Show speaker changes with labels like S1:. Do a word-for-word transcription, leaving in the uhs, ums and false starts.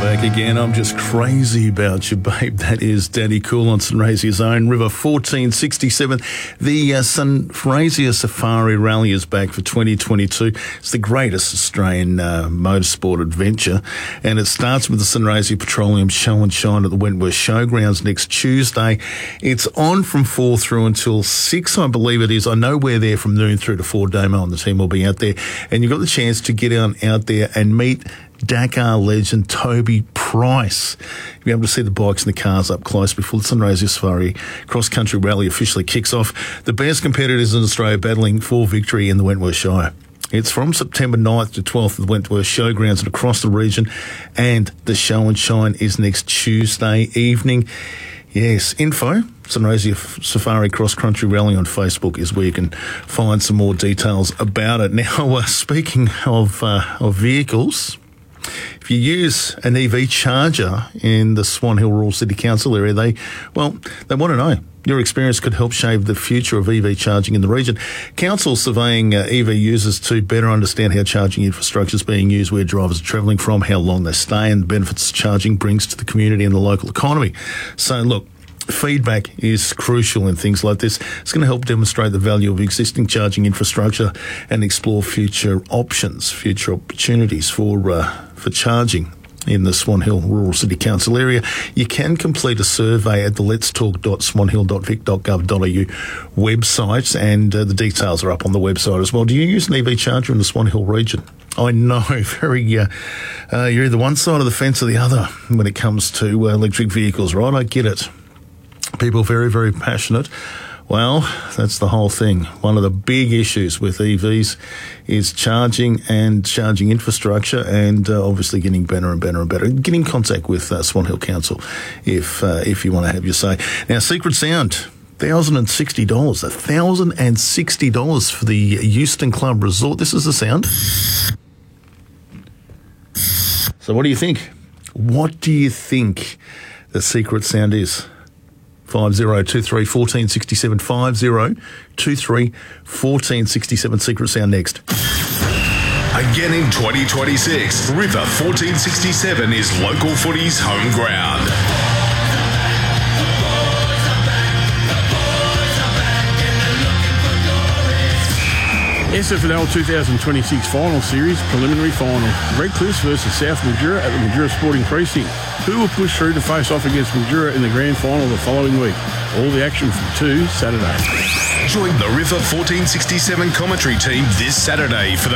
S1: Back again. I'm just crazy about you, babe. That is Daddy Cool on Sunraysia's own River fourteen sixty-seven. The uh, Sunraysia Safari Rally is back for twenty twenty-two. It's the greatest Australian uh, motorsport adventure, and it starts with the Sunraysia Petroleum Show and Shine at the Wentworth Showgrounds next Tuesday. It's on from four through until six, I believe it is. I know we're there from noon through to four. Damo and the team will be out there, and you've got the chance to get out, out there and meet Dakar legend Toby Price. You'll be able to see the bikes and the cars up close before the Sunraysia Safari Cross Country Rally officially kicks off. The best competitors in Australia battling for victory in the Wentworth Shire. It's from September ninth to twelfth at the Wentworth Showgrounds and across the region, and the show and shine is next Tuesday evening. Yes, info, Sunraysia Safari Cross Country Rally on Facebook is where you can find some more details about it. Now, uh, speaking of, uh, of vehicles, if you use an E V charger in the Swan Hill Rural City Council area, they, well, they want to know. Your experience could help shape the future of E V charging in the region. Council surveying uh, E V users to better understand how charging infrastructure is being used, where drivers are travelling from, how long they stay, and the benefits charging brings to the community and the local economy. So, look, feedback is crucial in things like this. It's going to help demonstrate the value of existing charging infrastructure and explore future options, future opportunities for uh, for charging in the Swan Hill Rural City Council area. You can complete a survey at the lets talk dot swanhill dot vic dot gov dot a u website, and uh, the details are up on the website as well. Do you use an E V charger in the Swan Hill region? I know, very, uh, uh, you're either one side of the fence or the other when it comes to uh, electric vehicles, right? I get it. People very, very passionate. Well, that's the whole thing. One of the big issues with E Vs is charging and charging infrastructure, and uh, obviously getting better and better and better. Get in contact with uh, Swan Hill Council if uh, if you want to have your say. Now, Secret Sound, one thousand sixty dollars. one thousand sixty dollars for the Euston Club Resort. This is the sound. So what do you think? What do you think the Secret Sound is? five zero two three, one four six seven, five zero two three, one four six seven. Secret Sound next.
S2: Again in twenty twenty-six, River fourteen sixty-seven is local footy's home ground.
S3: S F L L twenty twenty-six Final Series Preliminary Final. Redcliffe versus South Mildura at the Mildura Sporting Precinct. Who will push through to face off against Mildura in the grand final the following week? All the action from two Saturday.
S2: Join the River fourteen sixty-seven commentary team this Saturday for the